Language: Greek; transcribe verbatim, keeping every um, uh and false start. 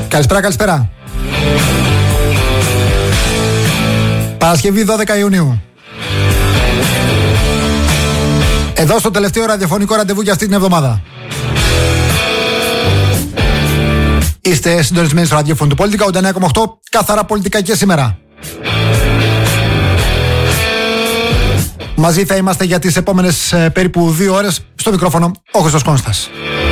Καλησπέρα, καλησπέρα. Παρασκευή δώδεκα Ιουνίου. Εδώ στο τελευταίο ραδιοφωνικό ραντεβού για αυτή την εβδομάδα. Είστε συντονισμένοι στο ραδιόφωνο του Πολιτικά ογδόντα εννέα κόμμα οκτώ, καθαρά πολιτικά και σήμερα. Μαζί θα είμαστε για τις επόμενες ε, περίπου δύο ώρες. Στο μικρόφωνο ο Χρήστος Κόνστας.